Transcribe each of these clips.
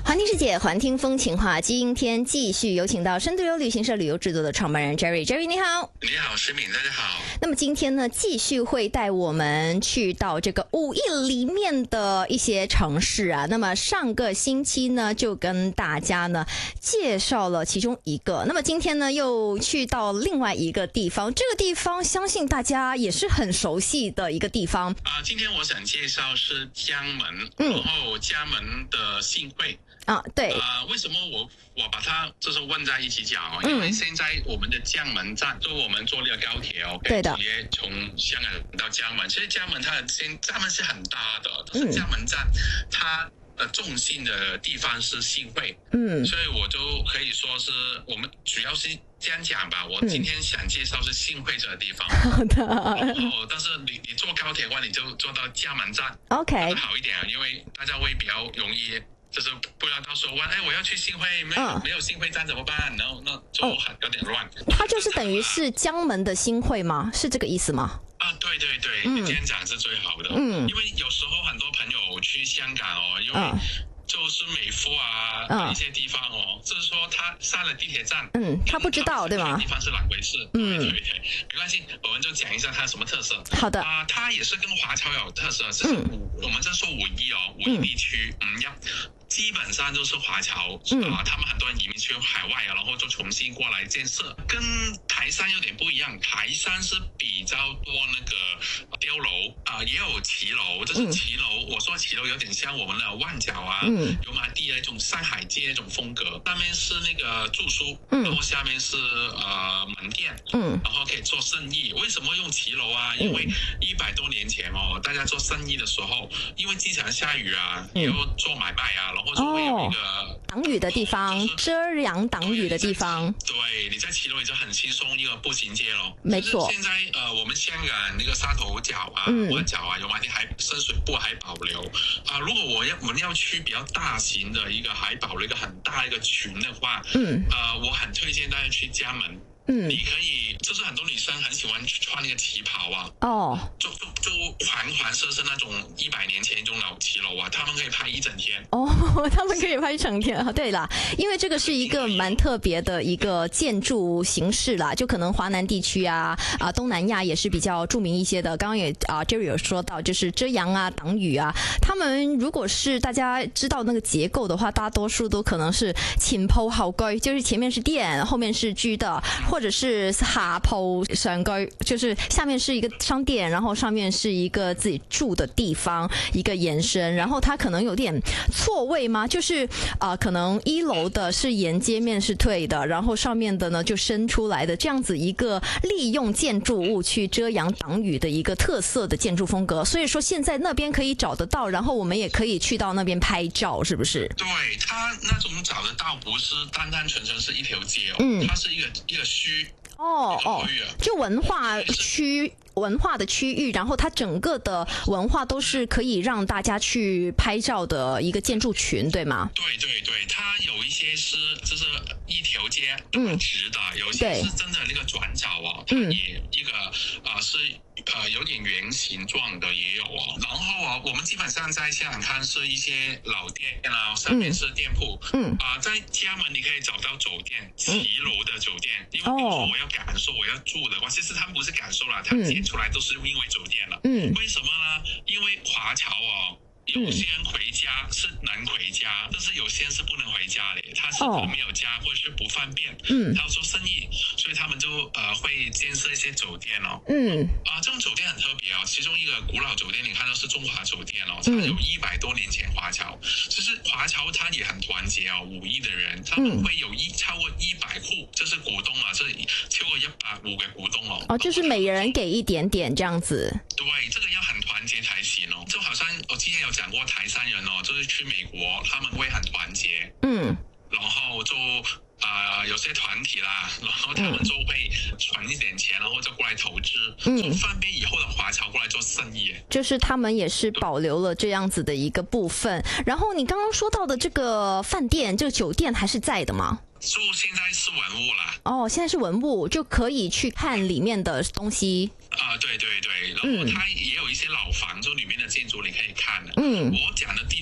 环听世界，环听风情话。今天继续有请到深度游旅行社旅游制作的创办人 Jerry。Jerry 你好。 你好，诗敏，大家好。 那么今天呢，继续会带我们去到这个5亿里面的一些城市啊。那么上个星期呢，就跟大家呢介绍了其中一个。那么今天呢，又去到另外一个地方。这个地方相信大家也是很熟悉的一个地方。 今天我想介绍是江门，然后江门的信会。 对。 为什么我把它就是混在一起讲哦？因为现在我们的江门站，就我们坐那个高铁哦， 对的， 直接从香港到江门。其实江门江门是很大的，但是江门站它中心的地方是信会，所以我就可以说是我们主要是这样讲吧。我今天想介绍是信会这个地方。 好的。 但是你坐高铁的话，你就坐到江门站 ，OK， 好一点，因为大家会比较容易。就是不要到时候问，我要去信会，没有信会站怎么办？然后那就有点乱。 它就是等于是江门的信会吗？是这个意思吗？ 对，你这样讲是最好的。因为有时候很多朋友去香港哦，因为就是美孚一些地方哦，就是说他上了地铁站， 他不知道对吗？ 地方是哪回事？对，没关系，我们就讲一下它什么特色。 好的。 它也是跟华侨有特色，是我们这说5亿哦，5亿地区，基本上都是华侨他们很多人移民去海外然后就重新过来建设，跟台山有点不一样。台山是比较多那个碉楼也有骑楼，就是骑楼。我说骑楼有点像我们的旺角油麻地那种上海街那种风格，上面是那个住宿，然后下面是门店，然后可以做生意。为什么用骑楼因为100多年前大家做生意的时候，因为经常下雨也要做买卖然后就会有一个挡雨的地方，遮阳挡雨的地方。 对，你在骑楼也就很轻松一个步行街咯。 没错。 现在我们香港那个沙头角旺角油麻地深水埗还保留如果我们要去比较大型的一个还保留一个很大一个群的话，我很推荐大家去江门。你可以，就是很多女生很喜欢穿那个旗袍就环设是那种100年前那种老骑楼他们可以拍一整天。 他们可以拍一整天对啦，因为这个是一个蛮特别的一个建筑形式啦，就可能华南地区东南亚也是比较著名一些的。刚刚也Jerry 有说到，就是遮阳挡雨他们如果是大家知道那个结构的话，大多数都可能是前鋪後居，就是前面是店，后面是居的，或者是下鋪上居，就是下面是一个商店，然后上面是一个自己住的地方，一个延伸。然后它可能有点错位吗？就是可能1楼的是沿街面是退的，然后上面的呢就伸出来的，这样子一个利用建筑物去遮阳挡雨的一个特色的建筑风格。所以说现在那边可以找得到，然后我们也可以去到那边拍照，是不是？ 对，它那种找得到不是单单纯纯是一条街它是一个区。 就文化的区域，然后它整个的文化都是可以让大家去拍照的一个建筑群，对吗？ 对，它有一些是就是一条街直的，有些是真的那个转角它也一个是有点圆形状的也有然后我们基本上在香港看是一些老店上面是店铺在江门你可以找到酒店，骑楼的酒店，因为比如说我要感受我要住的话，其实他们不是感受了，他们写出来都是因为酒店了。为什么呢？因为华侨有些人回家是能回家，但是有些人是不能回家的，他是可能没有家或者是不方便他要做生意，所以他们就会建设一些酒店这种酒店很特别其中一个古老酒店你看到是中华酒店它有100多年前华侨，其实华侨他也很团结5亿的人，他们会有超过100户，这是股东这超过150个股东就是每人给一点点这样子。 对，这个要很团结才行就好像我之前有讲过台山人就是去美国他们会很团结然后就有些团体啦，然后他们就会存一点钱，然后就过来投资就方便以后的华侨过来做生意就是他们也是保留了这样子的一个部分。然后你刚刚说到的这个饭店这个酒店还是在的吗？ 就现在是文物啦现在是文物，就可以去看里面的东西对，然后它也有一些老房，就里面的建筑你可以看我讲的地方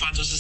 方就是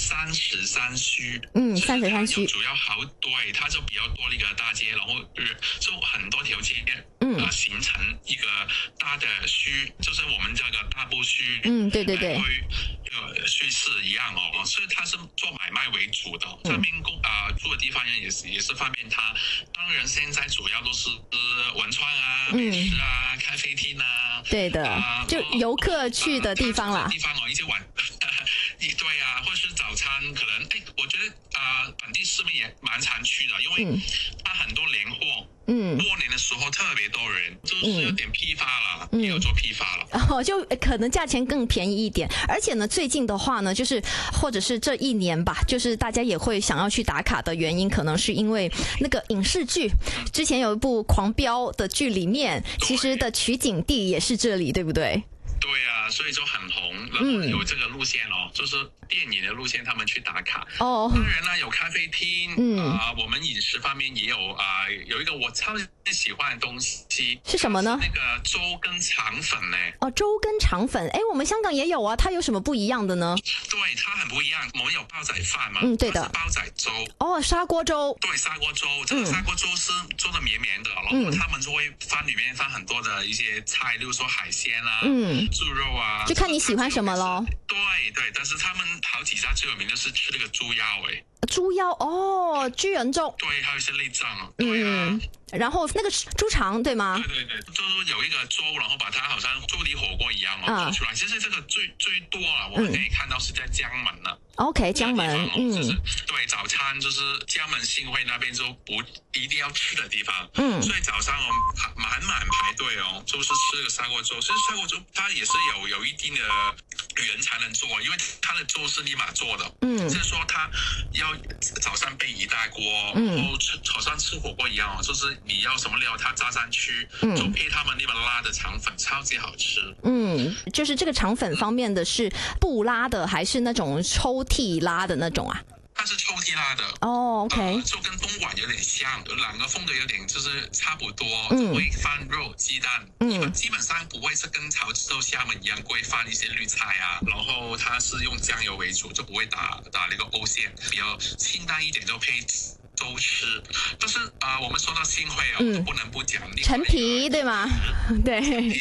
33区， 33区主要对，它就比较多的一个大街，然后就很多条街，形成一个大的区，就是我们这个大埔区， 对， 叙事一样哦，所以它是做买卖为主的，这边住的地方也是方便它。当然现在主要都是文创啊、美食啊、咖啡厅啊， 对的，就游客去的地方啦。 一些对啊，或者是早餐，可能我觉得本地市民也蛮常去的，因为它很多年货。过年的时候特别多人，就是有点批发了，也有做批发了， 就可能价钱更便宜一点。而且呢，最近的话呢，就是或者是这一年吧，就是大家也会想要去打卡的原因，可能是因为那个影视剧，之前有一部《狂飙》的剧里面，其实的取景地也是这里，对不对？ 对啊，所以就很红，然后有这个路线就是电影的路线，他们去打卡。当然啦，有咖啡厅，我们饮食方面也有一个我超级喜欢的东西是什么呢？ 那个粥跟肠粉呢？ 粥跟肠粉，我们香港也有啊，它有什么不一样的呢？ 对，它很不一样。我们有煲仔饭嘛？ 对的， 煲仔粥。 砂锅粥。 对，砂锅粥，这个砂锅粥是做的绵绵的，然后他们就会里面放很多的一些菜，例如说海鲜啊，猪肉啊， 就看你喜欢什么咯。 对，但是他们好几家最有名就是吃那个猪腰猪腰巨人粥。 对，还有一些内脏。对啊。 然后那个猪肠对吗？ 对，就是有一个粥，然后把它好像猪底火锅一样做出来。其实这个最多我们可以看到是在江门了。 OK， 江门， 就是对，早餐就是江门信汇那边就不一定要吃的地方。所以早上满排队就是吃个砂锅粥。其实砂锅粥它也是有一定的人才能做，因为它的粥是立马做的。就是说它要早上备一大锅，然后好像吃火锅一样就是你要什么料它加上去，就配他们那边拉的肠粉，超级好吃。 就是这个肠粉方面的是布拉的还是那种抽屉拉的那种啊？ 它是抽屉拉的。 OK， 就跟东莞有点像，两个风格有点就是差不多，就会放肉、鸡蛋，基本上不会是跟潮州厦门一样会放一些绿菜啊，然后它是用酱油为主，就不会打那个欧线，比较清淡一点就配粥吃。但是我们说到信汇不能不讲陈皮对吗？对，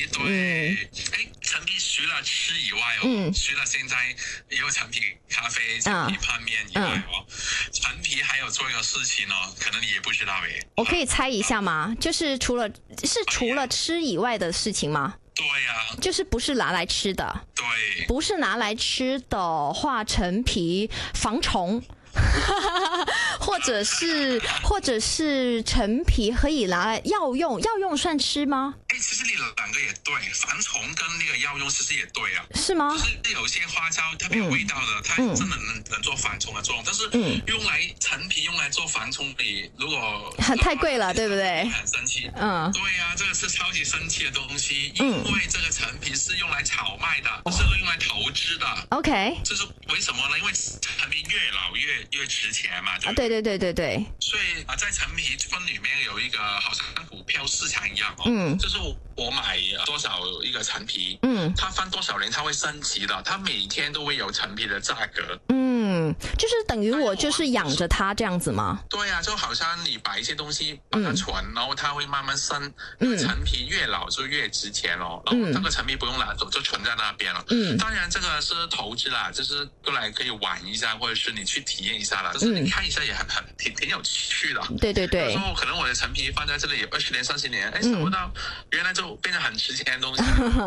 陈皮除了吃以外除了现在也有陈皮咖啡、陈皮泡面以外陈皮还有做一个事情可能你也不知道我可以猜一下吗？就是除了吃以外的事情吗？ 对呀， 就是不是拿来吃的。 对， 不是拿来吃的话，陈皮防虫。或者是陈皮可以拿来药用算吃吗？ 其实你两个也对，防虫跟那个药用其实也对啊。 是吗？ 就是有些花椒特别有味道的，它真的能做防虫的作用，但是陈皮用来做防虫，你如果太贵了，对不对？ 很生气。对啊，这个是超级生气的东西，因为这个陈皮是用来炒卖的，不是用来投资的。 OK， 这是为什么呢？因为陈皮越老越值钱嘛。 对。 所以在陈皮村里面有一个好像股票市场一样就是我买多少一个陈皮，它放多少年它会升级的，它每天都会有陈皮的价格。 就是等于我就是养着它这样子吗？ 对啊，就好像你把一些东西把它存，然后它会慢慢升。陈皮越老就越值钱然后这个陈皮不用拿走，就存在那边了。当然这个是投资啦，就是过来可以玩一下，或者是你去体验一下啦。但是你看一下也挺有趣的。 对。 有时候可能我的陈皮放在这里20年、30年，想不到原来就变成很值钱的东西。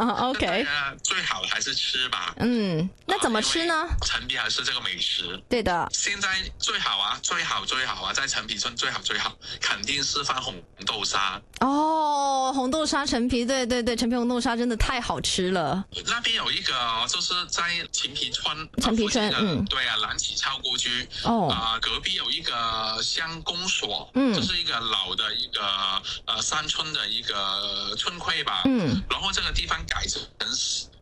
OK， 最好还是吃吧。 那怎么吃呢？ 陈皮还是这个美食。 对的。 现在最好啊，在陈皮村最好，肯定是放红豆沙。 红豆沙陈皮，对，陈皮红豆沙真的太好吃了。 那边有一个就是在陈皮村，对啊，蓝旗超故居。隔壁有一个乡公所，就是一个老的一个山村的一个村规吧。然后这个地方改成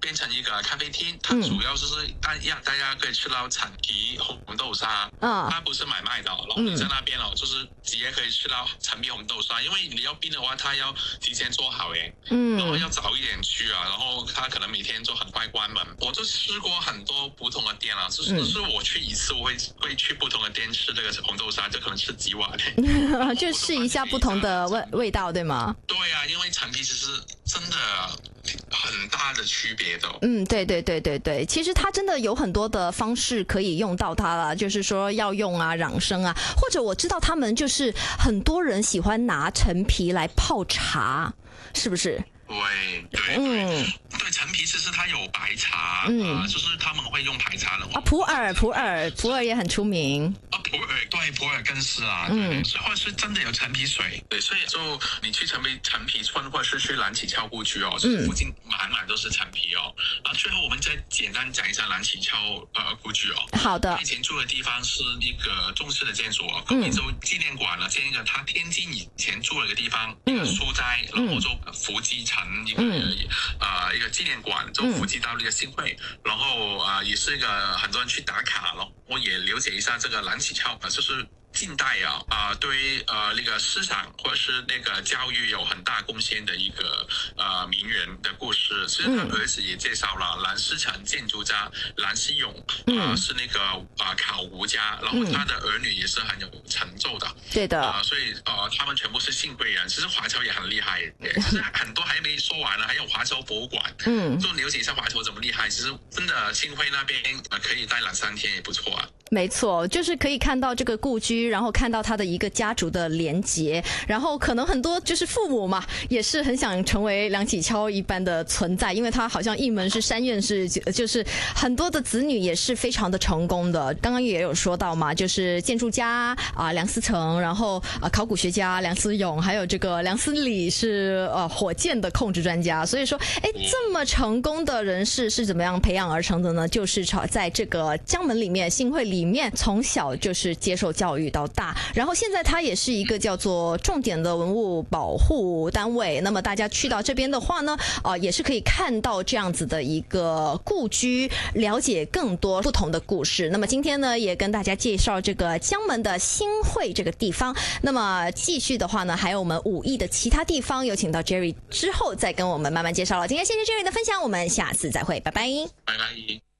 变成一个咖啡厅，它主要就是让大家可以吃到陈皮红豆沙，它不是买卖的，然后你在那边就是直接可以吃到陈皮红豆沙，因为你要冰的话，它要提前做好然后要早一点去啊，然后它可能每天就很快关门。我就吃过很多不同的店就是我去一次，我会去不同的店吃这个红豆沙，就可能吃几碗就试一下不同的味道，对吗？ 对啊，因为陈皮其实真的很大的区别的。 对，其实它真的有很多的方式可以用到它了，就是说要用养生啊，或者我知道他们就是很多人喜欢拿陈皮来泡茶，是不是？ 对，陈皮其实它有白茶，就是他们会用白茶的话， 普洱也很出名普洱更是啊，或者是真的有陈皮水，对，所以就你去陈皮村或者是去蓝起翘故居就是附近满都是陈皮然后最后我们再简单讲一下蓝起翘故居好的。 以前住的地方是一个中式的建筑贵州纪念馆了，建一个他天津以前住了一个地方，一个书斋，然后就伏击成一个纪念馆，就伏击到那个新会，然后也是一个很多人去打卡了。我也了解一下这个蓝起翘就是近代对于那个思想或者是那个教育有很大贡献的一个名人的故事。其实他儿子也介绍了蓝思成建筑家蓝思永是那个考吴家，然后他的儿女也是很有成就的。 对的。 所以他们全部是幸贵人。其实华侨也很厉害，其实很多还没说完呢，还有华侨博物馆。就了解一下华侨怎么厉害。其实真的幸会那边可以待2-3天也不错啊。 没错，就是可以看到这个故居，然后看到他的一个家族的连结，然后可能很多就是父母嘛，也是很想成为梁启超一般的存在，因为他好像一门是山院士，就是很多的子女也是非常的成功的。刚刚也有说到嘛，就是建筑家梁思成，然后考古学家梁思永，还有这个梁思礼是火箭的控制专家。所以说，这么成功的人士是怎么样培养而成的呢？就是在这个江门里面，幸会里面从小就是接受教育到大，然后现在它也是一个叫做重点的文物保护单位。那么大家去到这边的话呢，也是可以看到这样子的一个故居，了解更多不同的故事。那么今天呢，也跟大家介绍这个江门的幸会这个地方。那么继续的话呢，还有我们武义的其他地方，有请到 Jerry 之后再跟我们慢慢介绍了。今天谢谢 Jerry 的分享，我们下次再会，拜拜。 拜拜。